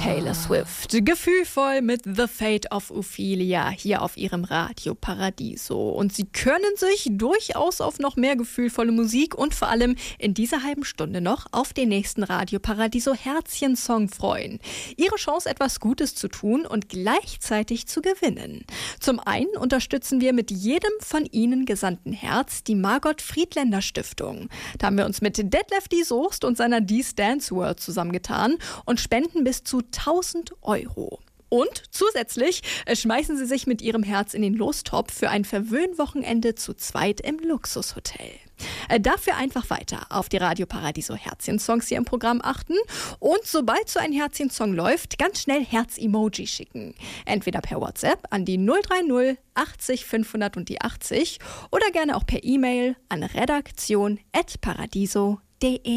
Taylor Swift. Gefühlvoll mit The Fate of Ophelia hier auf ihrem Radio Paradiso. Und Sie können sich durchaus auf noch mehr gefühlvolle Musik und vor allem in dieser halben Stunde noch auf den nächsten Radio Paradiso Herzchen-Song freuen. Ihre Chance, etwas Gutes zu tun und gleichzeitig zu gewinnen. Zum einen unterstützen wir mit jedem von Ihnen gesandten Herz die Margot Friedländer Stiftung. Da haben wir uns mit Detlef die Soest und seiner D's Dance World zusammengetan und spenden bis zu 1.000 Euro. Und zusätzlich schmeißen Sie sich mit Ihrem Herz in den Lostopf für ein Verwöhnwochenende zu zweit im Luxushotel. Dafür einfach weiter auf die Radio Paradiso Herzchen-Songs hier im Programm achten und sobald so ein Herzchen-Song läuft, ganz schnell Herz-Emoji schicken. Entweder per WhatsApp an die 030 80 500 und die 80 oder gerne auch per E-Mail an redaktion@paradiso.de.